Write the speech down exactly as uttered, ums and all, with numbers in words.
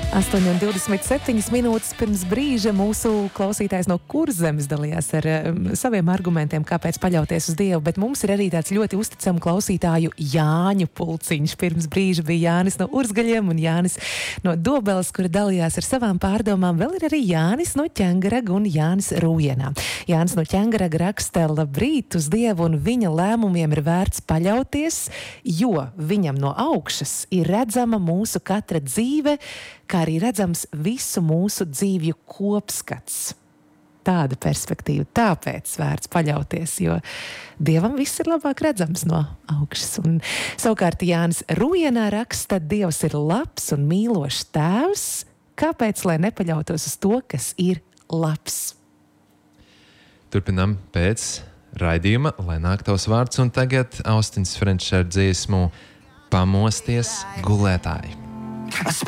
astoņi un divdesmit septiņas minūtes pirms brīža mūsu klausītājs no Kurzemes dalījās ar um, saviem argumentiem, kāpēc paļauties uz Dievu, bet mums ir arī tāds ļoti uzticamu klausītāju Jāņu pulciņš. Pirms brīža bija Jānis no Urzgaļiem un Jānis no Dobeles, kuri dalījās ar savām pārdomām. Vēl ir arī Jānis no Ķengaraga un Jānis Rūjienā. Jānis no Ķengaraga raksta: labrīt, uz Dievu un viņa lēmumiem ir vērts paļauties, jo viņam no augšas ir redzama mūsu katra dzīve, kā arī redzams visu mūsu dzīvju kopskats. Tāda perspektīva, tāpēc vērts paļauties, jo Dievam viss ir labāk redzams no augšas. Un savukārt Jānis Rūjienā raksta: Dievs ir labs un mīlošs tēvs, kāpēc lai nepaļautos uz to, kas ir labs? Turpinām pēc raidījuma, lai nāk tavs vārds, un tagad Austiņas Frenčs ar dziesmu Pamosties gulētāji.